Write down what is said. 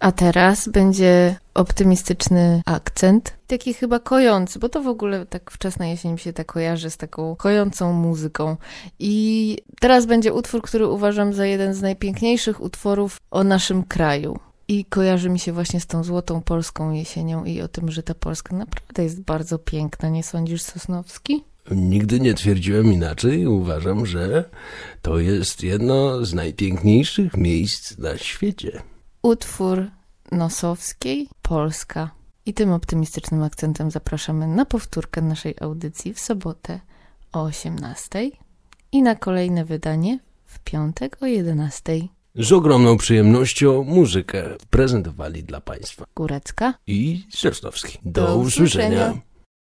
A teraz będzie optymistyczny akcent, taki chyba kojący, bo to w ogóle tak wczesna jesień mi się tak kojarzy z taką kojącą muzyką. I teraz będzie utwór, który uważam za jeden z najpiękniejszych utworów o naszym kraju. I kojarzy mi się właśnie z tą złotą polską jesienią i o tym, że ta Polska naprawdę jest bardzo piękna. Nie sądzisz, Sosnowski? Nigdy nie twierdziłem inaczej. Uważam, że to jest jedno z najpiękniejszych miejsc na świecie. Utwór Nosowskiej, Polska. I tym optymistycznym akcentem zapraszamy na powtórkę naszej audycji w sobotę o 18:00 i na kolejne wydanie w piątek o 11:00. Z ogromną przyjemnością muzykę prezentowali dla Państwa Górecka i Sosnowski. Do usłyszenia.